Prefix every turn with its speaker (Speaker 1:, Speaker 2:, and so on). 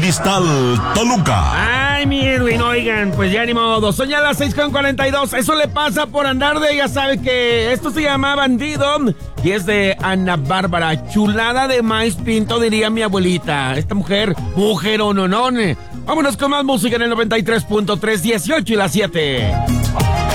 Speaker 1: Cristal, Toluca.
Speaker 2: Ay, mi Edwin, oigan, pues ya ni modo. Son ya las 6:42. Eso le pasa por andar de, ya sabe que esto se llama Bandido. Y es de Ana Bárbara. Chulada de maíz pinto, diría mi abuelita. Esta mujerononone. Vámonos con más música en el 93.3, 18 y las 7.